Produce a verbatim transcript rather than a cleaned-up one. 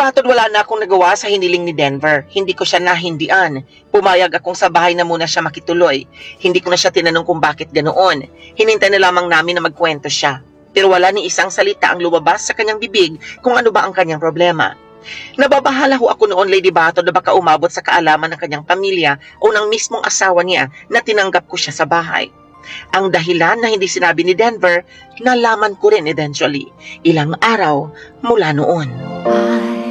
Batod wala na akong nagawa sa hiniling ni Denver. Hindi ko siya nahindian. Pumayag akong sa bahay na muna siya makituloy. Hindi ko na siya tinanong kung bakit ganoon. Hinintay na lamang namin na magkwento siya. Pero wala ni isang salita ang lumabas sa kanyang bibig kung ano ba ang kanyang problema. Nababahala ho ako noon, Lady Batod, na baka umabot sa kaalaman ng kanyang pamilya o ng mismong asawa niya na tinanggap ko siya sa bahay. Ang dahilan na hindi sinabi ni Denver, nalaman ko rin eventually, ilang araw mula noon. I